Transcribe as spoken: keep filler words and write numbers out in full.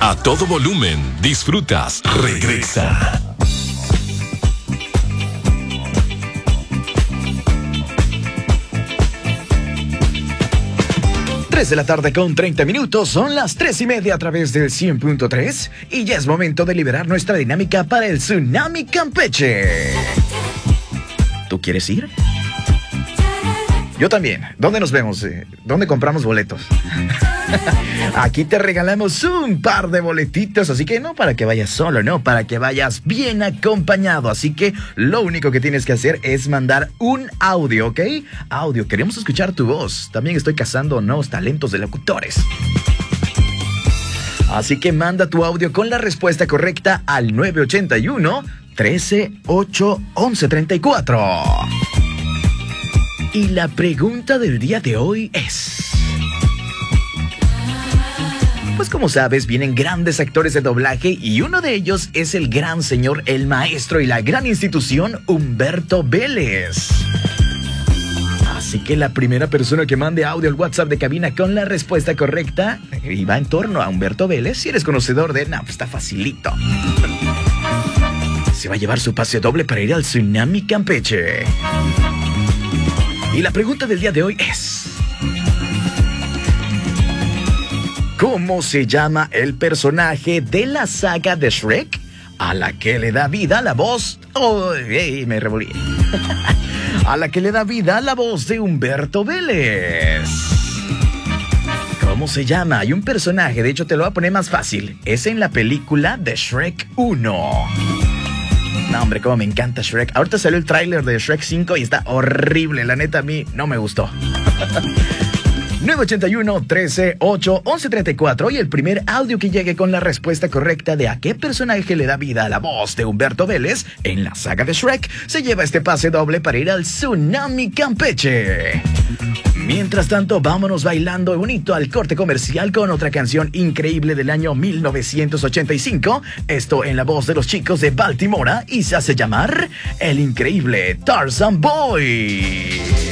A todo volumen, disfrutas Regresa. tres de la tarde con treinta minutos, son las tres y media a través del cien punto tres y ya es momento de liberar nuestra dinámica para el Tsunami Campeche. ¿Tú quieres ir? Yo también. ¿Dónde nos vemos? ¿Dónde compramos boletos? Aquí te regalamos un par de boletitos, así que no para que vayas solo, no, para que vayas bien acompañado. Así que lo único que tienes que hacer es mandar un audio, ¿ok? Audio, queremos escuchar tu voz. También estoy cazando nuevos talentos de locutores. Así que manda tu audio con la respuesta correcta al nueve ochenta y uno, trece, ocho, once, treinta y cuatro. Y la pregunta del día de hoy es... Pues como sabes, vienen grandes actores de doblaje y uno de ellos es el gran señor, el maestro y la gran institución Humberto Vélez. Así que la primera persona que mande audio al WhatsApp de cabina con la respuesta correcta y va en torno a Humberto Vélez, si eres conocedor de... No, pues está facilito. Se va a llevar su pase doble para ir al Tsunami Campeche. Y la pregunta del día de hoy es... ¿cómo se llama el personaje de la saga de Shrek a la que le da vida la voz... ¡Oh, hey, me revolví! A la que le da vida la voz de Humberto Vélez. ¿Cómo se llama? Hay un personaje, de hecho te lo voy a poner más fácil. Es en la película de Shrek uno. No, hombre, cómo me encanta Shrek. Ahorita salió el tráiler de Shrek cinco y está horrible. La neta, a mí no me gustó. nueve ochenta y uno, trece, ocho, once, treinta y cuatro. Y el primer audio que llegue con la respuesta correcta de a qué personaje le da vida a la voz de Humberto Vélez en la saga de Shrek se lleva este pase doble para ir al Tsunami Campeche. Mientras tanto, vámonos bailando bonito al corte comercial con otra canción increíble del año mil novecientos ochenta y cinco. Esto en la voz de los chicos de Baltimora y se hace llamar El Increíble Tarzan Boy.